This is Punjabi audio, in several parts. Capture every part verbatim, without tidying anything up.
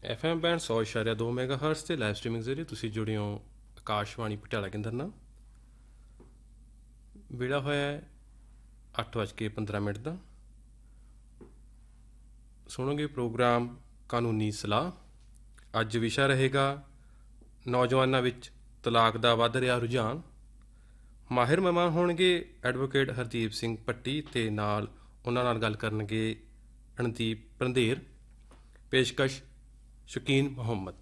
ਐਫ ਐਮ ਬੈਂਡ ਸੌ ਇਸ਼ਾਰਿਆ ਦੋ ਮੈਗਾ ਹਰਸ ਤੇ ਲਾਈਵ ਸਟ੍ਰੀਮਿੰਗ ਜ਼ਰੀਏ ਤੁਸੀਂ ਜੁੜੇ ਹੋ ਆਕਾਸ਼ਵਾਣੀ ਪਟਿਆਲਾ ਕੇਂਦਰ ਨਾਲ। ਵੇਲਾ ਹੋਇਆ ਹੈ ਅੱਠ ਵੱਜ ਕੇ ਪੰਦਰਾਂ ਮਿੰਟ ਦਾ। ਸੁਣੋਗੇ ਪ੍ਰੋਗਰਾਮ ਕਾਨੂੰਨੀ ਸਲਾਹ। ਅੱਜ ਵਿਸ਼ਾ ਰਹੇਗਾ ਨੌਜਵਾਨਾਂ ਵਿੱਚ ਤਲਾਕ ਦਾ ਵੱਧ ਰਿਹਾ ਰੁਝਾਨ। ਮਾਹਿਰ ਮਹਿਮਾਨ ਹੋਣਗੇ ਐਡਵੋਕੇਟ ਹਰਦੀਪ ਸਿੰਘ ਭੱਟੀ ਅਤੇ ਨਾਲ ਉਹਨਾਂ ਨਾਲ ਗੱਲ ਕਰਨਗੇ ਰਣਦੀਪ ਪੰਧੇਰ। ਪੇਸ਼ਕਸ਼ ਸ਼ਕੀਨ ਮੁਹੰਮਦ।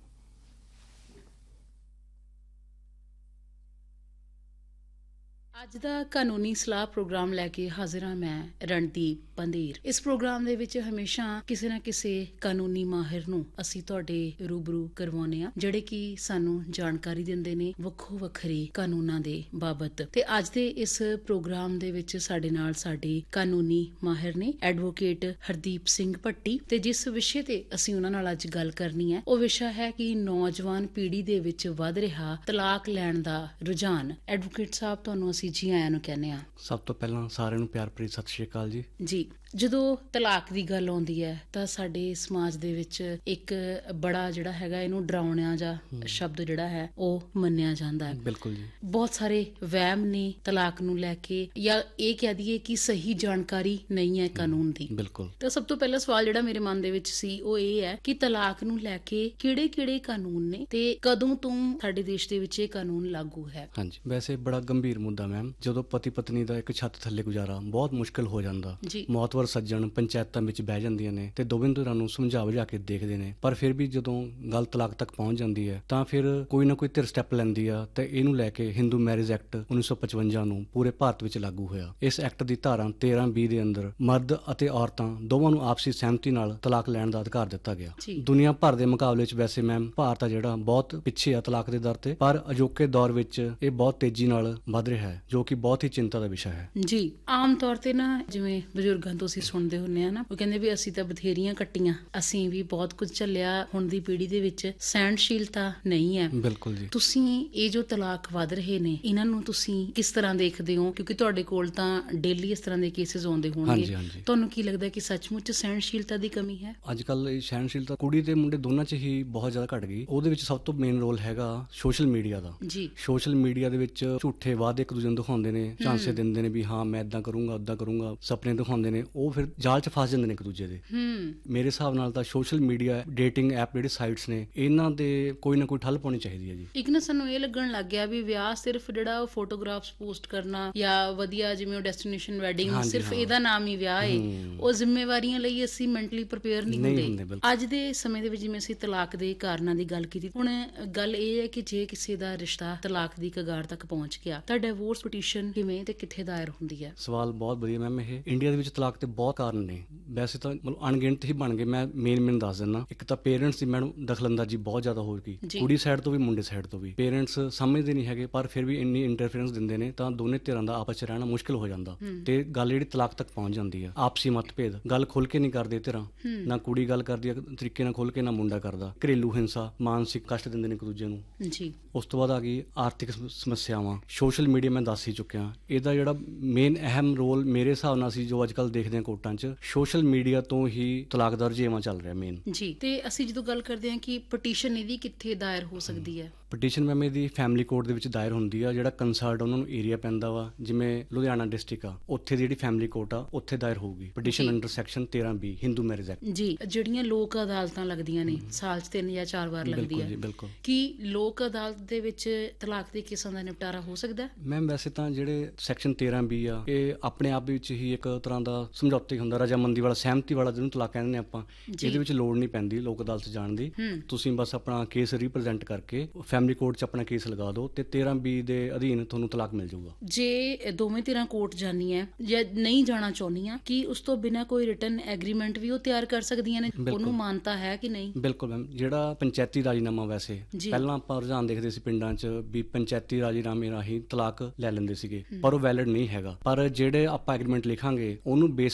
ਅੱਜ ਦਾ ਕਾਨੂੰਨੀ ਸਲਾਹ ਪ੍ਰੋਗਰਾਮ ਲੈ ਕੇ ਹਾਜ਼ਰ ਹਾਂ ਮੈਂ ਰਣਦੀਪ ਪੰਧੇਰ। ਇਸ ਪ੍ਰੋਗਰਾਮ ਦੇ ਵਿੱਚ ਹਮੇਸ਼ਾ ਕਿਸੇ ਨਾ ਕਿਸੇ ਕਾਨੂੰਨੀ ਮਾਹਿਰ ਨੂੰ ਅਸੀਂ ਤੁਹਾਡੇ ਰੂਬਰੂ ਕਰਵਾਉਂਦੇ ਹਾਂ, ਜਿਹੜੇ ਕਿ ਸਾਨੂੰ ਜਾਣਕਾਰੀ ਦਿੰਦੇ ਨੇ ਵੱਖੋ ਵੱਖਰੇ ਕਾਨੂੰਨਾਂ ਦੇ ਬਾਬਤ। ਤੇ ਅੱਜ ਦੇ ਇਸ ਪ੍ਰੋਗਰਾਮ ਦੇ ਵਿੱਚ ਸਾਡੇ ਨਾਲ ਸਾਡੇ ਕਾਨੂੰਨੀ ਮਾਹਿਰ ਨੇ ਐਡਵੋਕੇਟ ਹਰਦੀਪ ਸਿੰਘ ਭੱਟੀ, ਤੇ ਜਿਸ ਵਿਸ਼ੇ ਤੇ ਅਸੀਂ ਉਹਨਾਂ ਨਾਲ ਅੱਜ ਗੱਲ ਕਰਨੀ ਹੈ ਉਹ ਵਿਸ਼ਾ ਹੈ ਕਿ ਨੌਜਵਾਨ ਪੀੜ੍ਹੀ ਦੇ ਵਿੱਚ ਵੱਧ ਰਿਹਾ ਤਲਾਕ ਲੈਣ ਦਾ ਰੁਝਾਨ। ਐਡਵੋਕੇਟ ਸਾਹਿਬ, ਤੁਹਾਨੂੰ ਅਸੀਂ ਜੀ ਆਇਆਂ ਨੂੰ ਕਹਿੰਦੇ ਹਾਂ। ਸਭ ਤੋਂ ਪਹਿਲਾਂ ਸਾਰਿਆਂ ਨੂੰ ਪਿਆਰ ਭਰੀ ਸਤਿ ਸ਼੍ਰੀ ਅਕਾਲ ਜੀ। ਜੀ, ਜਦੋਂ ਤਲਾਕ ਦੀ ਗੱਲ ਆਉਂਦੀ ਹੈ ਤਾਂ ਸਾਡੇ ਸਮਾਜ ਦੇ ਵਿੱਚ ਇੱਕ ਬੜਾ ਜਿਹੜਾ ਹੈਗਾ ਇਹਨੂੰ ਡਰਾਉਣਾ ਜਾਂ ਸ਼ਬਦ ਜਿਹੜਾ ਹੈ ਉਹ ਮੰਨਿਆ ਜਾਂਦਾ ਹੈ। ਬਿਲਕੁਲ ਜੀ। ਬਹੁਤ ਸਾਰੇ ਵਹਿਮ ਨੇ ਤਲਾਕ ਨੂੰ ਲੈ ਕੇ, ਜਾਂ ਇਹ ਕਹਿ ਦਈਏ ਕਿ ਸਹੀ ਜਾਣਕਾਰੀ ਨਹੀਂ ਹੈ ਕਾਨੂੰਨ ਦੀ। ਬਿਲਕੁਲ। ਤਾਂ ਸਭ ਤੋਂ ਪਹਿਲਾ ਸਵਾਲ ਜਿਹੜਾ ਮੇਰੇ ਮਨ ਦੇ ਵਿੱਚ ਸੀ ਉਹ ਇਹ ਹੈ ਕਿ ਤਲਾਕ ਨੂੰ ਲੈ ਕੇ ਕਿਹੜੇ ਕਿਹੜੇ ਕਾਨੂੰਨ ਨੇ ਤੇ ਕਦੋਂ ਤੋਂ ਸਾਡੇ ਦੇਸ਼ ਦੇ ਵਿੱਚ ਇਹ ਕਾਨੂੰਨ ਲਾਗੂ ਹੈ? ਹਾਂਜੀ, ਵੈਸੇ ਬੜਾ ਗੰਭੀਰ ਮੁੱਦਾ ਮੈਮ। ਜਦੋਂ ਪਤੀ ਪਤਨੀ ਦਾ ਇੱਕ ਛੱਤ ਥੱਲੇ ਗੁਜ਼ਾਰਾ ਬਹੁਤ ਮੁਸ਼ਕਿਲ ਹੋ ਜਾਂਦਾ, ਮੌਤਵਰ ਸੱਜਣ ਪੰਚਾਇਤਾਂ ਵਿੱਚ ਬਹਿ ਜਾਂਦੀਆਂ ਨੇ ਤੇ ਦੋਵੇਂ ਧਿਰਾਂ ਨੂੰ ਸਮਝਾ ਬੁਝਾ ਕੇ ਦੇਖਦੇ ਨੇ, ਪਰ ਫਿਰ ਵੀ ਜਦੋਂ ਗੱਲ ਤਲਾਕ ਤੱਕ ਪਹੁੰਚ ਜਾਂਦੀ ਹੈ ਤਾਂ ਫਿਰ ਕੋਈ ਨਾ ਕੋਈ ਧਿਰ ਸਟੈਪ ਲੈਂਦੀ ਆ ਤੇ ਇਹਨੂੰ ਲੈ ਕੇ ਹਿੰਦੂ ਮੈਰਿਜ ਐਕਟ ਉੱਨੀ ਸੌ ਪਚਵੰਜਾ ਨੂੰ ਪੂਰੇ ਭਾਰਤ ਵਿੱਚ ਲਾਗੂ ਹੋਇਆ। ਇਸ ਐਕਟ ਦੀ ਧਾਰਾ ਤੇਰਾਂ ਵੀਹ ਦੇ ਅੰਦਰ ਮਰਦ ਅਤੇ ਔਰਤਾਂ ਦੋਵਾਂ ਨੂੰ ਆਪਸੀ ਸਹਿਮਤੀ ਨਾਲ ਤਲਾਕ ਲੈਣ ਦਾ ਅਧਿਕਾਰ ਦਿੱਤਾ ਗਿਆ। ਦੁਨੀਆ ਭਰ ਦੇ ਮੁਕਾਬਲੇ ਵਿੱਚ ਵੈਸੇ ਮੈਮ ਭਾਰਤ ਆ ਜਿਹੜਾ ਬਹੁਤ ਪਿੱਛੇ ਆ ਤਲਾਕ ਦੇ ਦਰ ਤੇ, ਪਰ ਅਜੋਕੇ ਦੌਰ ਵਿੱਚ ਇਹ ਬਹੁਤ ਤੇਜ਼ੀ ਨਾਲ ਵੱਧ ਰਿਹਾ ਹੈ, ਜੋ ਕਿ ਬਹੁਤ ਹੀ ਚਿੰਤਾ ਦਾ ਵਿਸ਼ਾ ਹੈ। ਜੀ, ਆਮ ਤੌਰ ਤੇ ਨਾ ਜਿਵੇਂ ਬਜ਼ੁਰਗਾਂ ਤੋਂ ਅਸੀਂ ਸੁਣਦੇ ਹੁੰਦੇ ਆ ਨਾ, ਉਹ ਕਹਿੰਦੇ ਵੀ ਅਸੀਂ ਤਾਂ ਬਥੇਰੀਆਂ ਕੱਟੀਆਂ, ਅਸੀਂ ਵੀ ਬਹੁਤ ਕੁਝ ਝੱਲਿਆ, ਹੁਣ ਦੀ ਪੀੜ੍ਹੀ ਦੇ ਵਿੱਚ ਸਹਿਣਸ਼ੀਲਤਾ ਨਹੀਂ ਹੈ। ਬਿਲਕੁਲ ਜੀ। ਤੁਸੀਂ ਇਹ ਜੋ ਤਲਾਕ ਵੱਧ ਰਹੇ ਨੇ ਇਹਨਾਂ ਨੂੰ ਤੁਸੀਂ ਕਿਸ ਤਰ੍ਹਾਂ ਦੇਖਦੇ ਹੋ? ਕਿਉਂਕਿ ਤੁਹਾਡੇ ਕੋਲ ਤਾਂ ਡੇਲੀ ਇਸ ਤਰ੍ਹਾਂ ਦੇ ਕੇਸਿਸ ਆਉਂਦੇ ਹੋਣਗੇ। ਤੁਹਾਨੂੰ ਕੀ ਲੱਗਦਾ ਕਿ ਸੱਚਮੁੱਚ ਸਹਿਣਸ਼ੀਲਤਾ ਦੀ ਕਮੀ ਹੈ? ਅੱਜ ਕੱਲ ਇਹ ਸਹਿਣਸ਼ੀਲਤਾ ਕੁੜੀ ਤੇ ਮੁੰਡੇ ਦੋਨਾਂ 'ਚ ਹੀ ਬਹੁਤ ਜ਼ਿਆਦਾ ਘੱਟ ਗਈ। ਉਹਦੇ ਵਿੱਚ ਸਭ ਤੋਂ ਮੇਨ ਰੋਲ ਹੈਗਾ ਸੋਸ਼ਲ ਮੀਡੀਆ ਦਾ। ਜੀ, ਸੋਸ਼ਲ ਮੀਡੀਆ ਦੇ ਵਿੱਚ ਝੂਠੇ ਵਾਅਦੇ ਇੱਕ ਦੂਜੇ ਨੂੰ ਦਿਖਾਉਂਦੇ ਨੇ, ਝਾਂਸੇ ਦਿੰਦੇ ਨੇ ਵੀ ਹਾਂ ਮੈਂ ਏਦਾਂ ਕਰੂੰਗਾ ਓਦਾਂ ਕਰੂੰਗਾ, ਸੁਪਨੇ ਦਿਖਾਉਂਦੇ ਨੇ, ਉਹ ਫਿਰ ਜਾਲ 'ਚ ਫਸ ਜਾਂਦੇ ਨੇ ਇੱਕ ਦੂਜੇ ਦੇ। ਮੇਰੇ ਹਿਸਾਬ ਨਾਲ ਤਾਂ ਸੋਸ਼ਲ ਮੀਡੀਆ ਡੇਟਿੰਗ ਐਪ ਜਿਹੜੇ ਸਾਈਟਸ ਨੇ ਇਹਨਾਂ ਦੇ ਕੋਈ ਨਾ ਕੋਈ ਠੱਲ ਪਾਉਣੀ ਚਾਹੀਦੀ ਹੈ ਜੀ। ਇੱਕ ਨਾ ਸਾਨੂੰ ਇਹ ਲੱਗਣ ਲੱਗ ਗਿਆ ਵੀ ਵਿਆਹ ਸਿਰਫ ਜਿਹੜਾ ਫੋਟੋਗ੍ਰਾਫਸ ਪੋਸਟ ਕਰਨਾ ਜਾਂ ਵਧੀਆ ਜਿਵੇਂ ਉਹ ਡੈਸਟੀਨੇਸ਼ਨ ਵੈਡਿੰਗ ਸਿਰਫ ਇਹਦਾ ਨਾਮ ਹੀ ਵਿਆਹ ਏ, ਉਹ ਜ਼ਿੰਮੇਵਾਰੀਆਂ ਲਈ ਅਸੀਂ ਮੈਂਟਲੀ ਪ੍ਰਿਪੇਅਰ ਨਹੀਂ ਹੁੰਦੇ। ਅੱਜ ਦੇ ਸਮੇਂ ਦੇ ਵਿੱਚ ਜਿਵੇਂ ਅਸੀਂ ਤਲਾਕ ਦੇ ਕਾਰਨਾਂ ਦੀ ਗੱਲ ਕੀਤੀ, ਹੁਣ ਗੱਲ ਇਹ ਹੈ ਕਿ ਜੇ ਕਿਸੇ ਦਾ ਰਿਸ਼ਤਾ ਤਲਾਕ ਦੀ ਕਗਾਰ ਤੱਕ ਪਹੁੰਚ ਗਿਆ ਤਾਂ ਡਿਵੋਰਸ ਪਟੀਸ਼ਨ ਕਿਵੇਂ ਤੇ ਕਿੱਥੇ ਦਾਇਰ ਹੁੰਦੀ ਹੈ? ਸਵਾਲ ਬਹੁਤ ਵਧੀਆ ਮੈਮ। ਇਹ ਇੰਡੀਆ ਦੇ ਵਿੱਚ ਤਲਾਕ ਦੇ ਬਹੁਤ ਕਾਰਨ ਨੇ, ਵੈਸੇ ਤਾਂ ਮਤਲਬ ਅਣਗਿਣਤ ਹੀ ਬਣ ਗਏ। ਮੈਂ ਮੇਨ ਮੇਨ ਦੱਸ ਦਿੰਦਾ। ਇੱਕ ਤਾਂ ਪੇਰੈਂਟਸ ਦੀ ਮੈਡਮ ਦਖਲਅੰਦਾਜ਼ੀ ਬਹੁਤ ਜ਼ਿਆਦਾ ਹੋ ਗਈ, ਕੁੜੀ ਸਾਈਡ ਤੋਂ ਵੀ ਮੁੰਡੇ ਸਾਈਡ ਤੋਂ ਵੀ। ਪੇਰੈਂਟਸ ਸਮਝਦੇ ਨਹੀਂ ਹੈਗੇ ਪਰ ਫਿਰ ਵੀ ਇੰਨੀ ਇੰਟਰਫੇਰੈਂਸ ਦਿੰਦੇ ਨੇ ਤਾਂ ਦੋਨੇ ਧਿਰਾਂ ਦਾ ਆਪਸ 'ਚ ਰਹਿਣਾ ਮੁਸ਼ਕਿਲ ਹੋ ਜਾਂਦਾ ਤੇ ਗੱਲ ਜਿਹੜੀ ਤਲਾਕ ਤੱਕ ਪਹੁੰਚ ਜਾਂਦੀ ਆ। ਆਪਸੀ ਮਤਭੇਦ, ਗੱਲ ਖੁੱਲ ਕੇ ਨਹੀਂ ਕਰਦੇ ਧਿਰਾਂ, ਨਾ ਕੁੜੀ ਗੱਲ ਕਰਦੀ ਆ ਤਰੀਕੇ ਨਾਲ ਖੁੱਲ ਕੇ, ਨਾ ਮੁੰਡਾ ਕਰਦਾ। ਘਰੇਲੂ ਹਿੰਸਾ, ਮਾਨਸਿਕ ਕਸ਼ਟ ਦਿੰਦੇ ਨੇ ਇੱਕ ਦੂਜੇ ਨੂੰ। ਜੀ, ਉਸ ਤੋਂ ਬਾਅਦ ਆ ਗਈ ਆਰਥਿਕ ਸਮੱਸਿਆਵਾਂ। ਸੋਸ਼ਲ ਮੀਡੀਆ ਮੈਂ ਦੱਸ ਹੀ ਚੁੱਕਿਆ, ਇਹਦਾ ਜਿਹੜਾ ਮੇਨ ਅਹਿਮ ਰੋਲ ਮੇਰੇ ਹਿਸਾਬ ਨਾਲ ਅਸੀਂ ਜੋ ਅੱਜ ਕੱਲ੍ਹ ਦੇਖਦੇ ਹਾਂ ਕੋਰਟਾਂ 'ਚ, ਸੋਸ਼ਲ ਮੀਡੀਆ ਤੋਂ ਹੀ ਤਲਾਕ ਦਾ ਰੁਝੇਵਾਂ ਚੱਲ ਰਿਹਾ ਮੇਨ। ਜੀ, ਤੇ ਅਸੀਂ ਜਦੋਂ ਗੱਲ ਕਰਦੇ ਹਾਂ ਕਿ ਪਟੀਸ਼ਨ ਇਹਦੀ ਕਿੱਥੇ ਦਾਇਰ ਹੋ ਸਕਦੀ ਹੈ? ਪਟੀਸ਼ਨ ਮੈਮ ਇਹਦੀ ਫੈਮਿਲੀ ਕੋਰਟ ਦੇ ਵਿੱਚ ਦਾਇਰ ਹੁੰਦੀ ਆ। ਜਿਹੜਾ ਕੰਸਰਨਡ ਉਹਨਾਂ ਨੂੰ ਏਰੀਆ ਪੈਂਦਾ ਵਾ, ਜਿਵੇਂ ਲੁਧਿਆਣਾ ਡਿਸਟ੍ਰਿਕਟ ਆ, ਉੱਥੇ ਦੀ ਜਿਹੜੀ ਫੈਮਿਲੀ ਕੋਰਟ ਆ ਉੱਥੇ ਦਾਇਰ ਹੋਊਗੀ ਪਟੀਸ਼ਨ ਅੰਡਰ ਸੈਕਸ਼ਨ ਤੇਰਾਂ ਬੀ ਹਿੰਦੂ ਮੈਰਿਜ ਐਕਟ। ਜੀ, ਜਿਹੜੀਆਂ ਲੋਕ ਅਦਾਲਤਾਂ ਲੱਗਦੀਆਂ ਨੇ ਸਾਲ 'ਚ ਤਿੰਨ ਜਾਂ ਚਾਰ ਵਾਰ ਲੱਗਦੀ ਹੈ, ਬਿਲਕੁਲ। ਕੀ ਲੋਕ ਅਦਾਲਤ ਦੇ ਵਿੱਚ ਤਲਾਕ ਦੇ ਕੇਸਾਂ ਦਾ ਨਿਪਟਾਰਾ ਹੋ ਸਕਦਾ? ਮੈਮ ਵੈਸੇ ਤਾਂ ਜਿਹੜੇ ਸੈਕਸ਼ਨ ਤੇਰਾਂ ਬੀ ਆ ਇਹ ਆਪਣੇ ਆਪ ਵਿੱਚ ਹੀ ਇੱਕ ਤਰ੍ਹਾਂ ਦਾ ਸਮਝੌਤਾ ਹੀ ਹੁੰਦਾ, ਰਜਾਮੰਦੀ ਵਾਲਾ, ਸਹਿਮਤੀ ਵਾਲਾ, ਜਿਹਨੂੰ ਤਲਾਕ ਕਹਿੰਦੇ ਨੇ ਆਪਾਂ। ਇਹਦੇ ਵਿੱਚ ਲੋੜ ਨਹੀਂ ਪੈਂਦੀ ਲੋਕ ਅਦਾਲਤ ਜਾਣ ਦੀ। ਤੁਸੀਂ ਬਸ ਆਪਣਾ ਕੇਸ ਰਿਪਰੈਜ਼ੈਂਟ ਕਰਕੇ ਫੈਮਿਲੀ ਕੋਰਟ 'ਚ ਆਪਣਾ ਕੇਸ ਲਗਾ ਦਿਓ ਤੇ ਤੇਰਾਂ ਬੀ ਦੇ ਅਧੀਨ ਤੁਹਾਨੂੰ ਤਲਾਕ ਮਿਲ ਜਾਊਗਾ। ਜੇ ਦੋਵੇਂ ਧਿਰਾਂ ਕੋਰਟ ਜਾਣੀਆਂ ਜਾਂ ਨਹੀਂ ਜਾਣਾ ਚਾਹੁੰਦੀਆਂ, ਕੀ ਉਸ ਤੋਂ ਬਿਨਾਂ ਕੋਈ ਰਿਟਨ ਐਗਰੀਮੈਂਟ ਵੀ ਉਹ ਤਿਆਰ ਕਰ ਸਕਦੀਆਂ ਨੇ? ਉਹਨੂੰ ਮਾਨਤਾ ਹੈ ਕਿ ਨਹੀਂ? ਬਿਲਕੁਲ ਮੈਮ। ਜਿਹੜਾ ਪੰਚਾਇਤੀ ਰਾਜੀਨਾਮਾ, ਵੈਸੇ ਪਹਿਲਾਂ ਆਪਾਂ ਰੁਝਾਨ ਦੇਖਦੇ ਸੀ ਪਿੰਡਾਂ 'ਚ ਵੀ ਪੰਚਾਇਤੀ ਰਾਜੀਨਾਮੇ ਰਾਹੀਂ ਤਲਾਕ ਲੈ ਲੈਂਦੇ ਸੀਗੇ, ਪਰ ਉਹ ਵੈਲਿਡ ਨਹੀਂ ਹੈਗਾ। ਪਰ ਜਿਹੜੇ ਆਪਾਂ ਐਗਰੀਮੈਂਟ ਲਿਖਾਂਗੇ ਉਹਨੂੰ ਬੇਸ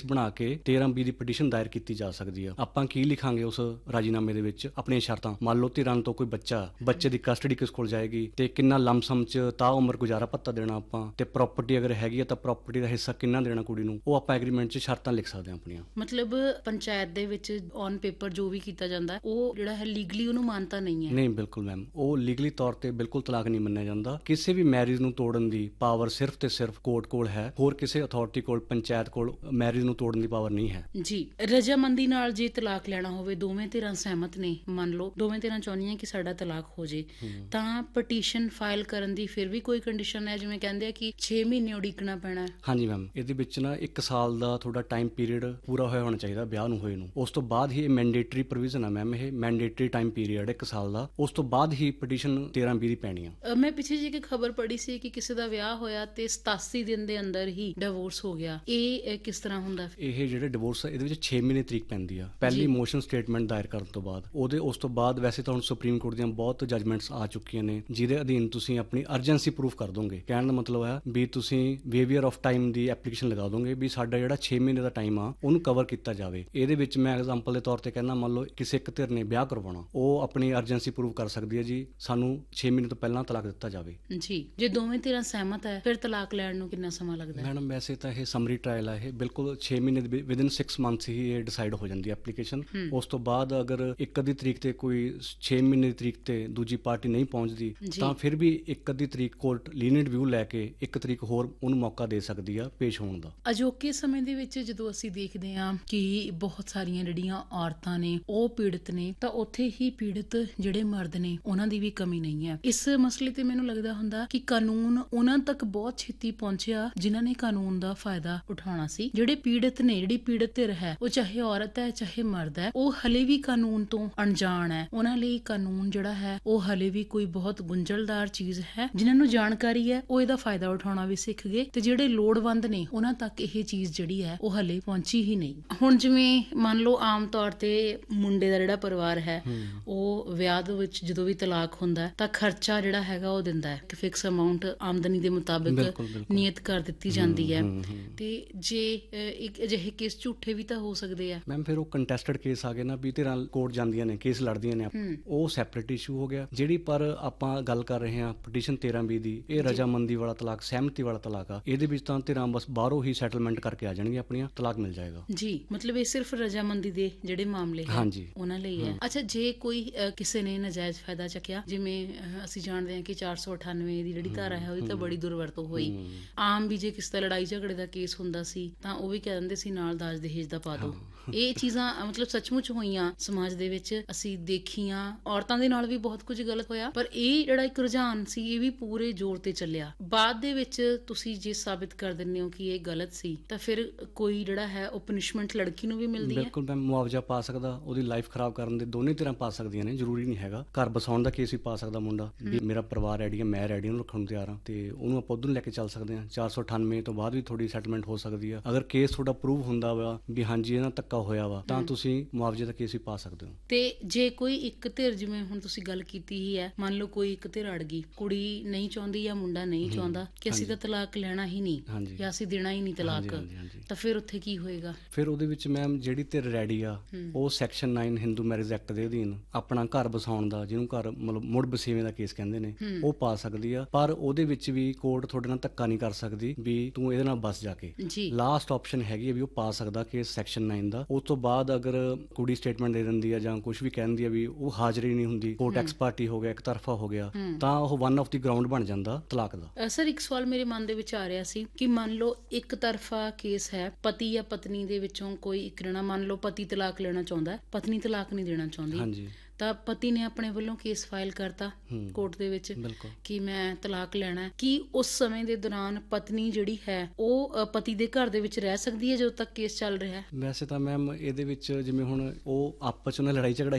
ਕੇਸ ਬਣਾ ਕੇ ਤੇਰਾਂ ਬੀ ਦੀ ਪਟੀਸ਼ਨ ਦਾਇਰ ਕੀਤੀ ਜਾ ਸਕਦੀ ਆ। ਆਪਾਂ ਕੀ ਲਿਖਾਂਗੇ ਉਸ ਰਾਜੀਨਾਮੇ ਦੇ ਵਿੱਚ? ਆਪਣੀਆਂ ਸ਼ਰਤਾਂ। ਮੰਨ ਲਓ ਧਿਰਾਂ ਤੋਂ ਕੋਈ ਬੱਚਾ, ਬੱਚੇ ਦੀ ਕਸਟਡੀ ਕਿਸ ਕੋਲ ਜਾਏਗੀ ਤੇ ਕਿੰਨਾ ਲਮਸਮ ਚ ਤਾਂ ਉਮਰ ਗੁਜ਼ਾਰਾ ਭੱਤਾ ਦੇਣਾ ਆਪਾਂ, ਤੇ ਪ੍ਰਾਪਰਟੀ ਅਗਰ ਹੈਗੀ ਆ ਤਾਂ ਪ੍ਰਾਪਰਟੀ ਦਾ ਹਿੱਸਾ ਕਿੰਨਾ ਦੇਣਾ ਕੁੜੀ ਨੂੰ, ਉਹ ਆਪਾਂ ਐਗਰੀਮੈਂਟ 'ਚ ਸ਼ਰਤਾਂ ਲਿਖ ਸਕਦੇ ਹਾਂ ਆਪਣੀਆਂ। ਮਤਲਬ ਪੰਚਾਇਤ ਦੇ ਵਿੱਚ ਔਨ ਪੇਪਰ ਜੋ ਵੀ ਕੀਤਾ ਜਾਂਦਾ ਉਹ ਜਿਹੜਾ ਹੈ ਲੀਗਲੀ ਉਹਨੂੰ ਮਾਨਤਾ ਨਹੀਂ ਹੈ? ਨਹੀਂ, ਬਿਲਕੁਲ ਮੈਮ, ਉਹ ਲੀਗਲੀ ਤੌਰ ਤੇ ਬਿਲਕੁਲ ਤਲਾਕ ਨਹੀਂ ਮੰਨਿਆ ਜਾਂਦਾ। ਕਿਸੇ ਵੀ ਮੈਰਿਜ ਨੂੰ ਤੋੜਨ ਦੀ ਪਾਵਰ ਸਿਰਫ ਤੇ ਸਿਰਫ ਕੋਰਟ ਕੋਲ ਹੈ, ਹੋਰ ਕਿਸੇ ਅਥਾਰਟੀ ਕੋਲ, ਪੰਚਾਇਤ ਕੋਲ ਮੈਰਿਜ ਨੂੰ ਤੋੜਨ ਦੀ ਪਾਵਰ ਨਹੀਂ ਹੈ। ਜੀ, ਰਜਾਮੰਦੀ ਨਾਲ ਜੇ ਤਲਾਕ ਲੈਣਾ ਹੋਵੇ, ਦੋਵੇਂ ਧਿਰਾਂ ਸਹਿਮਤ ਨੇ, ਮੰਨ ਲਓ ਦੋਵੇਂ ਧਿਰਾਂ ਚਾਹੁੰਦੀਆਂ ਕਿ ਸਾਡਾ ਤਲਾਕ ਹੋ ਜੇ, ਤਾਂ ਪਟੀਸ਼ਨ ਫਾਈਲ ਕਰਨ ਦੀ ਫਿਰ ਵੀ ਕੋਈ ਕੰਡੀਸ਼ਨ ਹੈ? ਜਿਵੇਂ ਕਹਿੰਦੇ ਆ ਕਿ ਛੇ ਮਹੀਨੇ ਉਡੀਕਣਾ ਪੈਣਾ। ਹਾਂਜੀ ਮੈਮ, ਇਹਦੇ ਵਿੱਚ ਨਾ ਇੱਕ ਸਾਲ ਦਾ ਤੁਹਾਡਾ ਟਾਈਮ ਪੀਰੀਅਡ ਪੂਰਾ ਹੋਇਆ ਹੋਣਾ ਚਾਹੀਦਾ ਵਿਆਹ ਨੂੰ ਹੋਏ ਨੂੰ। ਉਸ ਤੋਂ ਬਾਅਦ ਹੀ ਇਹ ਮੈਂਡੇਟਰੀ ਪ੍ਰੋਵੀਜ਼ਨ ਆ ਮੈਮ, ਇਹ ਮੈਂਡੇਟਰੀ ਟਾਈਮ ਪੀਰੀਅਡ ਇੱਕ ਸਾਲ ਦਾ। ਉਸ ਤੋਂ ਬਾਅਦ ਹੀ ਪਟੀਸ਼ਨ ਤੇਰਾਂ ਬੀ ਦੀ ਪੈਣੀ ਆ। ਅ, ਮੈਂ ਪਿੱਛੇ ਜਿਹੀ ਇੱਕ ਖਬਰ ਪੜ੍ਹੀ ਸੀ ਕਿ ਕਿਸੇ ਦਾ ਵਿਆਹ ਹੋਇਆ ਤੇ ਸਤਾਸੀ ਦਿਨ ਦੇ ਅੰਦਰ ਹੀ ਡਿਵੋਰਸ ਹੋ ਗਿਆ। ਇਹ ਅ, ਕਿਸ ਤਰ੍ਹਾਂ ਹੁੰਦਾ? ਇਹ ਜਿਹੜੇ ਡਿਵੋਰਸ ਆ ਇਹਦੇ ਵਿੱਚ ਛੇ ਮਹੀਨੇ ਤਰੀਕ ਪੈਂਦੀ ਆ ਪਹਿਲੀ ਮੋਸ਼ਨ ਸਟੇਟਮੈਂਟ ਦਾਇਰ ਕਰਨ ਤੋਂ ਬਾਅਦ। ਉਹਦੇ ਉਸ ਤੋਂ ਬਾਅਦ ਵੈਸੇ ਤਾਂ ਹੁਣ ਸੁਪਰੀਮ ਕੋਰਟ ਦੀਆਂ ਬਹੁਤ ਜਜਮੈਂਟਸ ਆ ਚੁੱਕੀਆਂ ਨੇ ਜਿਹਦੇ ਅਧੀਨ ਤੁਸੀਂ ਆਪਣੀ ਅਰਜੈਂਸੀ ਪ੍ਰੂਫ ਕਰ ਦੋਗੇ। ਕਹਿਣ ਦਾ ਮਤਲਬ ਹੈ ਵੀ ਤੁਸੀਂ ਵੇਵੀਅਰ ਆਫ ਟਾਈਮ ਦੀ ਐਪਲੀਕੇਸ਼ਨ ਲਗਾ ਦੋਗੇ ਵੀ ਸਾਡਾ ਜਿਹੜਾ ਛੇ ਮਹੀਨੇ ਦਾ ਟਾਈਮ ਆ ਉਹਨੂੰ ਕਵਰ ਕੀਤਾ ਜਾਵੇ। ਇਹਦੇ ਵਿੱਚ ਮੈਂ ਐਗਜ਼ਾਮਪਲ ਦੇ ਤੌਰ ਤੇ ਕਹਿੰਦਾ, ਮੰਨ ਲਓ ਕਿਸੇ ਇੱਕ ਧਿਰ ਨੇ ਵਿਆਹ ਕਰਵਾਉਣਾ, ਉਹ ਆਪਣੀ ਅਰਜੈਂਸੀ ਪ੍ਰੂਫ ਕਰ ਸਕਦੀ ਹੈ ਜੀ ਸਾਨੂੰ ਛੇ ਮਹੀਨੇ ਤੋਂ ਪਹਿਲਾਂ ਤਲਾਕ ਦਿੱਤਾ ਜਾਵੇ। ਜੀ, ਜੇ ਦੋਵੇਂ ਧਿਰਾਂ ਸਹਿਮਤ ਹੈ ਫਿਰ ਤਲਾਕ ਲੈਣ ਨੂੰ ਕਿੰਨਾ ਸਮਾਂ ਲੱਗਦਾ ਹੈ? ਮੈਡਮ ਵੈਸੇ ਤਾਂ ਇਹ ਸਮਰੀ ਟ੍ਰਾਇਲ ਆ, ਇਹ ਬਿਲਕੁਲ ਛੇ ਮਹੀਨੇ ਦੇ ਵਿਦਿਨ ਸਿਕਸ ਮੰਥਸ ਹੀ ਇਹ ਡਿਸਾਈਡ ਹੋ ਜਾਂਦੀ ਹੈ ਐਪਲੀਕੇਸ਼ਨ। ਉਸ ਤੋਂ ਬਾਅਦ ਅਗਰ ਇੱਕ ਅੱਧੀ ਤਰੀਕ ਤੇ ਕੋਈ ਛੇ ਮਹੀਨੇ ਦੀ ਤਰੀਕ ਤੇ ਦੂਜੀ ਪਾਰਟੀ ਨਹੀਂ ਪਹੁੰਚਦੀ ਤਾਂ ਫਿਰ ਵੀ ਇੱਕ ਅੱਧੀ ਤਰੀਕ ਕੋਰਟ ਲੀਨੀਅੰਟ ਵਿਊ ਲੈ ਕੇ ਇੱਕ ਤਰੀਕ ਹੋਰ ਉਹਨੂੰ ਮੌਕਾ ਦੇ ਸਕਦੀ ਆ ਪੇਸ਼ ਹੋਣ ਦਾ। ਅਜੋਕੇ ਸਮੇਂ ਦੇ ਵਿੱਚ ਜਦੋਂ ਅਸੀਂ ਦੇਖਦੇ ਹਾਂ ਕਿ ਬਹੁਤ ਸਾਰੀਆਂ ਜਿਹੜੀਆਂ ਔਰਤਾਂ ਨੇ ਉਹ ਪੀੜਤ ਨੇ, ਤਾਂ ਉੱਥੇ ਹੀ ਪੀੜਤ ਜਿਹੜੇ ਮਰਦ ਨੇ ਉਹਨਾਂ ਦੀ ਵੀ ਕਮੀ ਨਹੀਂ ਹੈ। ਇਸ ਮਸਲੇ ਤੇ ਮੈਨੂੰ ਲੱਗਦਾ ਹੁੰਦਾ ਕਿ ਕਾਨੂੰਨ ਉਹਨਾਂ ਤੱਕ ਬਹੁਤ ਛੇਤੀ ਪਹੁੰਚਿਆ ਜਿਨ੍ਹਾਂ ਨੇ ਕਾਨੂੰਨ ਦਾ ਫਾਇਦਾ ਉਠਾਉਣਾ ਸੀ। ਜਿਹੜੇ ਪੀੜਤ ਨੇ, ਜਿਹੜੀ ਪੀੜਤ ਧਿਰ ਹੈ, ਉਹ ਚਾਹੇ ਔਰਤ ਹੈ ਚਾਹੇ ਮਰਦ ਹੈ, ਉਹ ਹਲੇ ਵੀ ਕਾਨੂੰਨ ਤੋਂ ਅਣਜਾਣ ਹੈ। ਉਹਨਾਂ ਲਈ ਕਾਨੂੰਨ ਜਿਹੜਾ ਹੈ ਉਹ ਹਲੇ ਵੀ ਕੋਈ ਬਹੁਤ ਗੁੰਝਲਦਾਰ ਚੀਜ਼ ਹੈ। ਜਿਨ੍ਹਾਂ ਨੂੰ ਜਾਣਕਾਰੀ ਹੈ ਉਹ ਇਹਦਾ ਫਾਇਦਾ ਉਠਾਉਣਾ ਵੀ ਸਿੱਖ ਗਏ, ਤੇ ਜਿਹੜੇ ਲੋੜਵੰਦ ਨੇ ਉਹਨਾਂ ਤੱਕ ਇਹ ਚੀਜ਼ ਜਿਹੜੀ ਹੈ ਉਹ ਹਲੇ ਪਹੁੰਚੀ ਹੀ ਨਹੀਂ। ਹੁਣ ਜਿਵੇਂ ਮੰਨ ਲਓ ਆਮ ਤੌਰ ਤੇ ਮੁੰਡੇ ਦਾ ਜਿਹੜਾ ਪਰਿਵਾਰ ਹੈ ਉਹ ਵਿਆਹ ਦੇ ਵਿੱਚ ਜਦੋਂ ਵੀ ਤਲਾਕ ਹੁੰਦਾ ਤਾਂ ਖਰਚਾ ਜਿਹੜਾ ਹੈਗਾ ਉਹ ਦਿੰਦਾ ਹੈ ਕਿ ਫਿਕਸ ਅਮਾਉਂਟ ਆਮਦਨੀ ਦੇ ਮੁਤਾਬਿਕ ਨਿਯਤ ਕਰ ਦਿੱਤੀ ਜਾਂਦੀ ਹੈ। ਤੇ ਜੇ ਇੱਕ ਅਜਿਹੇ ਕੇਸ ਝੂਠੇ ਵੀ ਤਾਂ ਹੋ ਸਕਦੇ ਆ ਮੈਮ, ਫਿਰ ਉਹ ਕੰਟੈਸਟਡ ਕੇਸ ਆ ਗਏ ਨਾ, ਵੀ ਧਿਰਾਂ ਕੋਰਟ ਜਾਂਦੀਆਂ ਨੇ, ਕੇਸ ਲੜਦੀਆਂ ਨੇ, ਉਹ ਸੈਪਰੇਟ ਇਸ਼ੂ ਹੋ ਗਿਆ। ਜਿਹੜੀ ਪਰ ਆਪਾਂ ਗੱਲ ਕਰ ਰਹੇ ਹਾਂ ਪਟੀਸ਼ਨ ਤੇਰਾਂ ਬੀ ਦੀ, ਇਹ ਰਜਾਮੰਦੀ ਵਾਲਾ ਤਲਾਕ, ਸਹਿਮਤੀ ਵਾਲਾ ਤਲਾਕ ਆ। ਇਹਦੇ ਵਿੱਚ ਤਾਂ ਧਿਰਾਂ ਬਸ ਬਾਹਰੋਂ ਹੀ ਸੈਟਲਮੈਂਟ ਕਰਕੇ ਆ ਜਾਣਗੀਆਂ ਆਪਣੀਆਂ, ਤਲਾਕ ਮਿਲ ਜਾਏਗਾ ਜੀ। ਮਤਲਬ ਇਹ ਸਿਰਫ ਰਜਾਮੰਦੀ ਦੇ ਜਿਹੜੇ ਮਾਮਲੇ ਹੈ ਉਹਨਾਂ ਲਈ ਹੈ। ਅੱਛਾ, ਜੇ ਕੋਈ ਅ, ਕਿਸੇ ਨੇ ਨਜਾਇਜ਼ ਫਾਇਦਾ ਚੱਕਿਆ, ਜਿਵੇਂ ਅ, ਅਸੀਂ ਜਾਣਦੇ ਹਾਂ ਕਿ ਚਾਰ ਸੌ ਅਠਾਨਵੇਂ ਦੀ ਜਿਹੜੀ ਧਾਰਾ ਹੈ ਉਹਦੀ ਤਾਂ ਬੜੀ ਦੁਰਵਰਤੋਂ ਹੋਈ। ਆਮ ਵੀ ਜੇ ਕਿਸੇ ਦਾ ਲੜਾਈ ਝਗੜੇ ਦਾ ਕੇਸ ਹੁੰਦਾ ਸੀ ਤਾਂ ਉਹ ਵੀ ਕਹਿ ਦਿੰਦੇ ਸੀ ਨਾਲ ਦਾਜ ਦਹੇਜ ਦਾ ਪਾ ਦਿਓ। ਇਹ ਚੀਜ਼ਾਂ ਮਤਲਬ ਸੱਚਮੁੱਚ ਹੋਈਆਂ ਸਮਾਜ ਦੇ ਵਿੱਚ, ਅਸੀਂ ਦੇਖੀਆਂ। ਔਰਤਾਂ ਦੇ ਨਾਲ ਵੀ ਬਹੁਤ ਕੁਝ ਗਲਤ ਹੋਇਆ, ਪਰ ਇਹ ਜਿਹੜਾ ਇੱਕ ਰੁਝਾਨ ਸੀ ਇਹ ਵੀ ਪੂਰੇ ਜ਼ੋਰ ਤੇ ਚੱਲਿਆ। ਬਾਅਦ ਦੇ ਵਿੱਚ ਤੁਸੀਂ ਜੇ ਸਾਬਿਤ ਕਰ ਦਿੰਦੇ ਹੋ ਕਿ ਇਹ ਗਲਤ ਸੀ ਤਾਂ ਫਿਰ ਕੋਈ ਜਿਹੜਾ ਹੈ ਉਹ ਪਨਿਸ਼ਮੈਂਟ ਲੜਕੀ ਨੂੰ ਵੀ ਮਿਲਦੀ ਹੈ? ਬਿਲਕੁਲ ਮੈਮ, ਮੁਆਵਜ਼ਾ ਪਾ ਸਕਦਾ, ਉਹਦੀ ਲਾਈਫ ਖਰਾਬ ਕਰਨ ਦੇ ਦੋਨੇ ਤਰ੍ਹਾਂ ਪਾ ਸਕਦੀਆਂ ਨੇ, ਜ਼ਰੂਰੀ ਨਹੀਂ ਹੈਗਾ। ਘਰ ਬਸਾਉਣ ਦਾ ਕੇਸ ਵੀ ਪਾ ਸਕਦਾ ਮੁੰਡਾ ਵੀ ਮੇਰਾ ਪਰਿਵਾਰ ਰੈਡੀ ਹੈ, ਮੈਂ ਰੈਡੀ, ਉਹਨੂੰ ਰੱਖਣ ਨੂੰ ਤਿਆਰ ਹਾਂ, ਤੇ ਉਹਨੂੰ ਆਪਾਂ ਉੱਧਰ ਨੂੰ ਲੈ ਕੇ ਚੱਲ ਸਕਦੇ ਹਾਂ। ਚਾਰ ਸੌ ਅਠਾਨਵੇਂ ਤੋਂ ਬਾਅਦ ਵੀ ਥੋੜੀ ਸੈਟਲਮੈਂਟ ਹੋ ਸਕਦੀ ਆ। ਅਗਰ ਕੇਸ ਤੁਹਾਡਾ ਪ੍ਰੂਵ ਹੁੰਦਾ ਵਾ ਵੀ ਹਾਂਜੀ ਇਹਨਾਂ ਧੱਕਾ ਹੋਇਆ ਵਾ ਤਾਂ ਤੁਸੀਂ ਮੁਆਵਜ਼ੇ ਦਾ ਕੇਸ ਵੀ ਪਾ ਸਕਦੇ ਹੋ। ਤੇ ਜੇ ਕੋਈ ਇੱਕ ਧਿਰ, ਜਿਵੇਂ ਹੁਣ ਤੁਸੀਂ ਗੱਲ ਕੀਤੀ ਹੀ ਹੈ, ਮੰਨ ਲਓ ਕੋਈ ਇੱਕ ਧਿਰ ਅੜ ਗਈ, ਕੁੜੀ ਨਹੀਂ ਚਾਹੁੰਦੀ ਜਾਂ ਮੁੰਡਾ ਨਹੀਂ ਚਾਹੁੰਦਾ ਕਿ ਅਸੀਂ ਤਾਂ ਤਲਾਕ ਲੈਣਾ ਹੀ ਨਹੀਂ ਜਾਂ ਅਸੀਂ ਦੇਣਾ ਹੀ ਨਹੀਂ ਤਲਾਕ, ਤਾਂ ਫਿਰ ਉੱਥੇ ਕੀ ਹੋਏਗਾ? ਫਿਰ ਉਹਦੇ ਵਿੱਚ ਮੈਮ ਜਿਹੜੀ ਧਿਰ ਰੈਡੀ ਆ ਉਹ ਸੈਕਸ਼ਨ ਨੌਂ ਹਿੰਦੂ ਮੈਰਿਜ ਐਕਟ ਦੇ ਅਧੀਨ ਆਪਣਾ ਘਰ ਬਸਾਉਣ ਦਾ, ਜਿਹਨੂੰ ਘਰ ਮਤਲਬ ਮੁੜ ਬਸੇਵੇਂ ਦਾ ਕੇਸ ਕਹਿੰਦੇ ਨੇ, ਉਹ ਪਾ ਸਕਦੀ ਆ। ਪਰ ਉਹਦੇ ਵਿੱਚ ਵੀ ਕੋਰਟ ਤੁਹਾਡੇ ਨਾਲ ਧੱਕਾ ਨਹੀਂ ਕਰ ਸਕਦੀ ਵੀ ਤੂੰ ਇਹਦੇ ਨਾਲ ਬਸ ਜਾ ਕੇ। ਲਾਸਟ ਆਪਸ਼ਨ ਹੈਗੀ ਆ ਵੀ ਉਹ ਪਾ ਸਕਦਾ ਕੇਸ ਸੈਕਸ਼ਨ ਨੌਂ ਦਾ। ਉਸ ਤੋਂ ਬਾਅਦ ਅਗਰ ਕੁੜੀ ਸਟੇਟਮੈਂਟ ਦੇ ਦਿੰਦੀ ਆ ਜਾਂ ਕੁਝ ਵੀ ਕਹਿੰਦੀ ਆ ਵੀ ਉਹ ਹਾਜ਼ਰੀ ਨਹੀਂ ਹੁੰਦੀ, ਕੋਰਟ ਐਕਸ ਪਾਰਟੀ ਹੋ ਗਿਆ, ਇੱਕ ਤਰਫਾ ਹੋ ਗਿਆ, ਤਾਂ ਉਹ ਵਨ ਆਫ ਦੀ ਗਰਾਊਂਡ ਬਣ ਜਾਂਦਾ ਤਲਾਕ ਦਾ। ਸਰ, ਇੱਕ ਸਵਾਲ ਮੇਰੇ ਮਨ ਦੇ ਵਿੱਚ ਆ ਰਿਹਾ ਸੀ ਕਿ ਮੰਨ ਲਓ ਇੱਕ ਤਰਫਾ ਕੇਸ ਹੈ, ਪਤੀ ਜਾਂ ਪਤਨੀ ਦੇ ਵਿੱਚੋਂ ਕੋਈ ਇੱਕ ਜਣਾ, ਮੰਨ ਲਓ ਪਤੀ ਤਲਾਕ ਲੈਣਾ ਚਾਹੁੰਦਾ, ਪਤਨੀ ਤਲਾਕ ਨਹੀਂ ਦੇਣਾ ਚਾਹੁੰਦੀ, ਤਾਂ ਪਤੀ ਨੇ ਆਪਣੇ ਵੱਲੋਂ ਕੇਸ ਫਾਈਲ ਕਰਤਾ ਕੋਰਟ ਦੇ ਵਿੱਚ ਕਿ ਮੈਂ ਤਲਾਕ ਲੈਣਾ। ਕੀ ਉਸ ਸਮੇਂ ਦੇ ਦੌਰਾਨ ਪਤਨੀ ਜਿਹੜੀ ਹੈ ਉਹ ਪਤੀ ਦੇ ਘਰ ਦੇ ਵਿੱਚ ਰਹਿ ਸਕਦੀ ਹੈ ਜਦੋਂ ਤੱਕ ਕੇਸ ਚੱਲ ਰਿਹਾ ਹੈ? ਵੈਸੇ ਤਾਂ ਮੈਮ ਇਹਦੇ ਵਿੱਚ ਜਿਵੇਂ ਹੁਣ ਉਹ ਆਪਸ ਚ ਲੜਾਈ ਝਗੜਾ